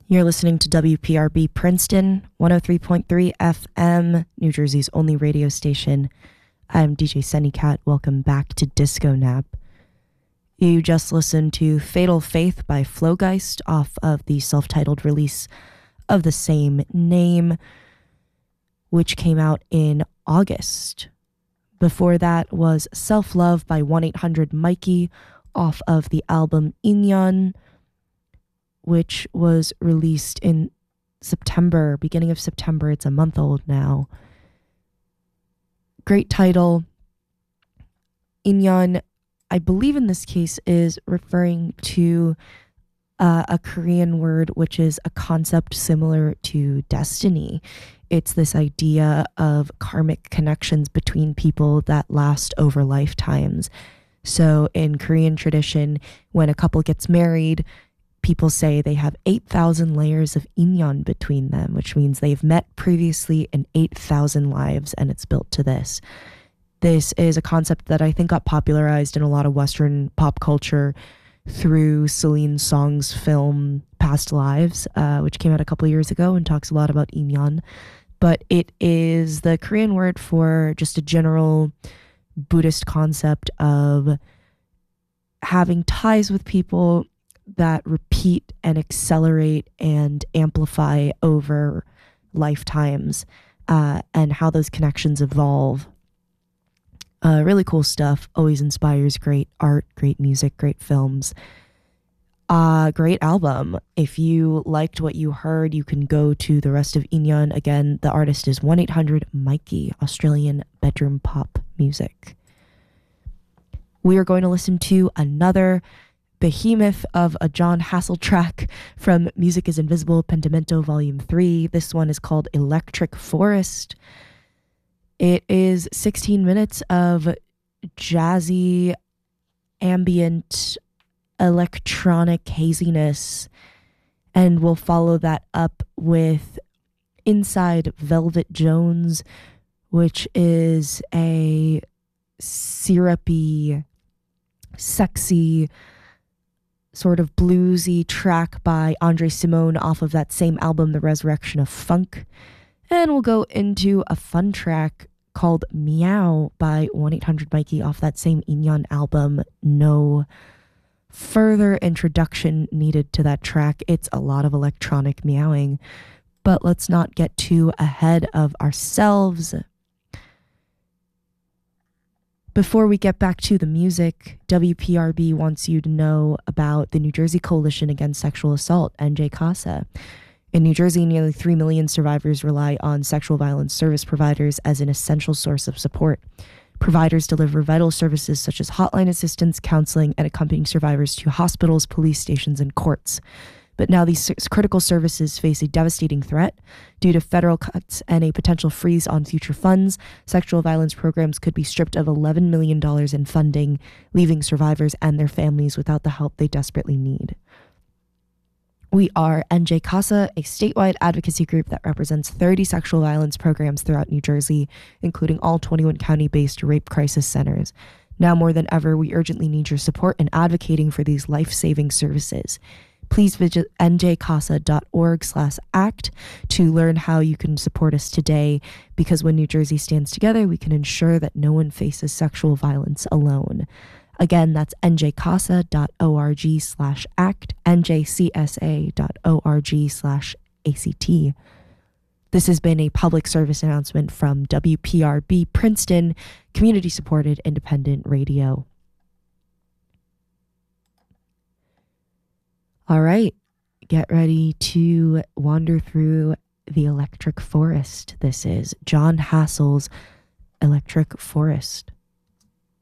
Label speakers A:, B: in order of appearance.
A: You're listening to WPRB Princeton, 103.3 FM, New Jersey's only radio station. I'm DJ Sunnycat. Welcome back to Disco Nap. You just listened to Fatal Faith by Flowgeist off of the self-titled release of the same name, which came out in August. Before that was Self-Love by 1-800-Mikey off of the album Inyan, which was released in September, beginning of September. It's a month old now. Great title. Inyan, I believe in this case, is referring to a Korean word, which is a concept similar to destiny. It's this idea of karmic connections between people that last over lifetimes. So in Korean tradition, when a couple gets married, people say they have 8,000 layers of inyan between them, which means they've met previously in 8,000 lives, and it's built to this. This is a concept that I think got popularized in a lot of Western pop culture through Celine Song's film Past Lives, which came out a couple years ago and talks a lot about inyan. But it is the Korean word for just a general Buddhist concept of having ties with people that repeat and accelerate and amplify over lifetimes, and how those connections evolve. Really cool stuff. Always inspires great art, great music, great films. Great album. If you liked what you heard, you can go to the rest of Inyan. Again, the artist is 1-800-Mikey, Australian bedroom pop music. We are going to listen to another behemoth of a Jon Hassell track from Music is Invisible, Pentimento Volume 3. This one is called Electric Forest. It is 16 minutes of jazzy, ambient, electronic haziness, and we'll follow that up with Inside Velvet Jones, which is a syrupy, sexy, sort of bluesy track by Andre Simone off of that same album, The Resurrection of Funk. And we'll go into a fun track called Meow by 1-800-Mikey off that same Inyan album. No further introduction needed to that track. It's a lot of electronic meowing. But let's not get too ahead of ourselves. Before we get back to the music, WPRB wants you to know about the New Jersey Coalition Against Sexual Assault, NJ CASA. In New Jersey, nearly 3 million survivors rely on sexual violence service providers as an essential source of support. Providers deliver vital services such as hotline assistance, counseling, and accompanying survivors to hospitals, police stations, and courts. But now these critical services face a devastating threat. Due to federal cuts and a potential freeze on future funds, sexual violence programs could be stripped of $11 million in funding, leaving survivors and their families without the help they desperately need. We are NJ CASA, a statewide advocacy group that represents 30 sexual violence programs throughout New Jersey, including all 21 county-based rape crisis centers. Now more than ever, we urgently need your support in advocating for these life-saving services. Please visit njcasa.org/act to learn how you can support us today, because when New Jersey stands together, we can ensure that no one faces sexual violence alone. Again, that's njcasa.org/act, njcsa.org/ACT. This has been a public service announcement from WPRB Princeton, community-supported independent radio. All right, get ready to wander through the electric forest. This is Jon Hassell's Electric Forest.